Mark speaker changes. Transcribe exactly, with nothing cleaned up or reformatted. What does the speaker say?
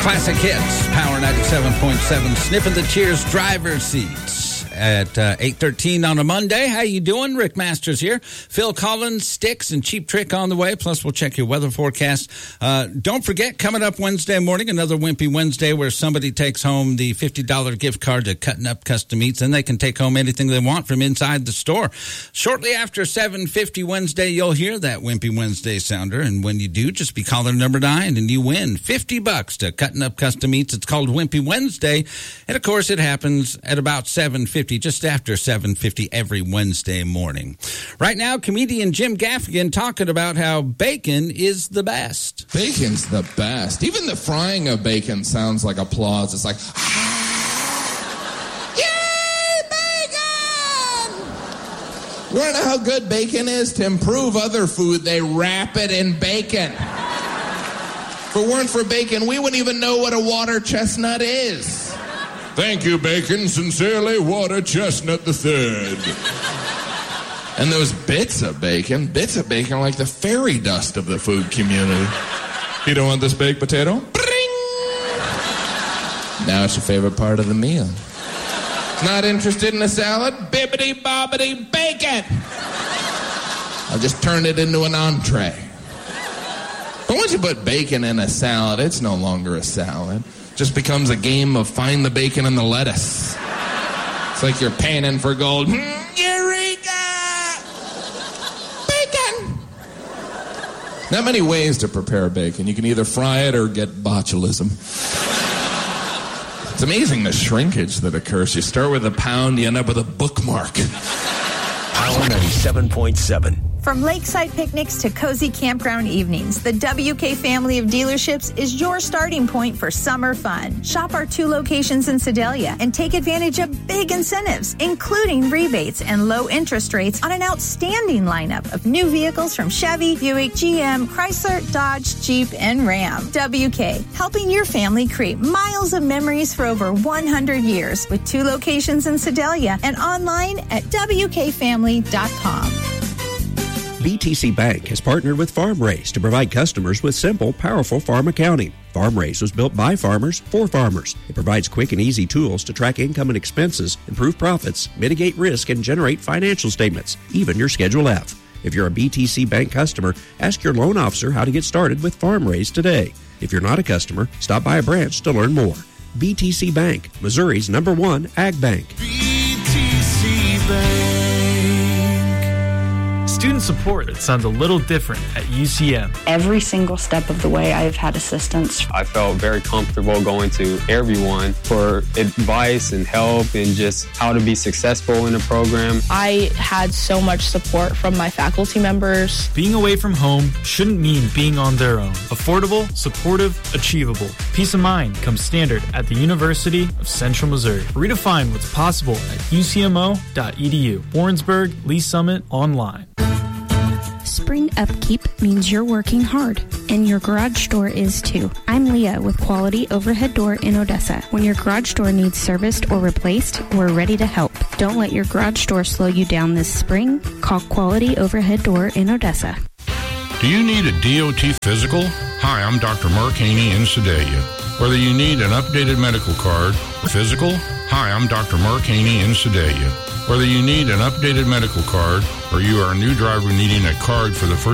Speaker 1: Classic hits, Power ninety-seven point seven, sniffing the Cheers driver's seats at uh, eight thirteen on a Monday. How you doing? Rick Masters here. Phil Collins, Sticks, and Cheap Trick on the way. Plus, we'll check your weather forecast. Uh, don't forget, coming up Wednesday morning, another Wimpy Wednesday where somebody takes home the fifty dollars gift card to Cutting Up Custom Eats, and they can take home anything they want from inside the store. Shortly after seven fifty Wednesday, you'll hear that Wimpy Wednesday sounder, and when you do, just be caller number nine, and you win fifty bucks to Cutting Up Custom Eats. It's called Wimpy Wednesday, and of course, it happens at about seven fifty, just after seven fifty every Wednesday morning. Right now, comedian Jim Gaffigan talking about how bacon is the best.
Speaker 2: Bacon's the best. Even the frying of bacon sounds like applause. It's like, yay, bacon! You want to know how good bacon is? To improve other food, they wrap it in bacon. If it weren't for bacon, we wouldn't even know what a water chestnut is. Thank you, bacon. Sincerely, Water Chestnut the Third. And those bits of bacon, bits of bacon are like the fairy dust of the food community. You don't want this baked potato? Bring! Now it's your favorite part of the meal. Not interested in a salad? Bibbidi-bobbidi bacon! I'll just turn it into an entree. But once you put bacon in a salad, it's no longer a salad. It just becomes a game of find the bacon and the lettuce. It's like you're panning for gold. Eureka! Bacon! Not many ways to prepare bacon. You can either fry it or get botulism. It's amazing the shrinkage that occurs. You start with a pound, you end up with a bookmark.
Speaker 3: Power ninety-seven point seven.
Speaker 4: From lakeside picnics to cozy campground evenings, the W K family of dealerships is your starting point for summer fun. Shop our two locations in Sedalia and take advantage of big incentives, including rebates and low interest rates on an outstanding lineup of new vehicles from Chevy, Buick, G M, Chrysler, Dodge, Jeep, and Ram. W K, helping your family create miles of memories for over one hundred years with two locations in Sedalia and online at W K family dot com.
Speaker 5: B T C Bank has partnered with FarmRaise to provide customers with simple, powerful farm accounting. FarmRaise was built by farmers for farmers. It provides quick and easy tools to track income and expenses, improve profits, mitigate risk, and generate financial statements, even your Schedule F. If you're a B T C Bank customer, ask your loan officer how to get started with FarmRaise today. If you're not a customer, stop by a branch to learn more. B T C Bank, Missouri's number one ag bank.
Speaker 6: B T C Bank. Student support that sounds a little different at U C M.
Speaker 7: Every single step of the way, I've had assistance.
Speaker 8: I felt very comfortable going to everyone for advice and help and just how to be successful in the program.
Speaker 9: I had so much support from my faculty members.
Speaker 6: Being away from home shouldn't mean being on their own. Affordable, supportive, achievable. Peace of mind comes standard at the University of Central Missouri. Redefine what's possible at U C M O dot E D U. Warrensburg, Lee Summit, online.
Speaker 10: Spring upkeep means you're working hard, and your garage door is too. I'm Leah with Quality Overhead Door in Odessa. When your garage door needs serviced or replaced, we're ready to help. Don't let your garage door slow you down this spring. Call Quality Overhead Door in Odessa.
Speaker 11: Do you need a D O T physical? Hi, I'm Doctor Mark Haney in Sedalia. Whether you need an updated medical card or physical, hi, I'm Doctor Mark Haney in Sedalia. Whether you need an updated medical card or you are a new driver needing a card for the first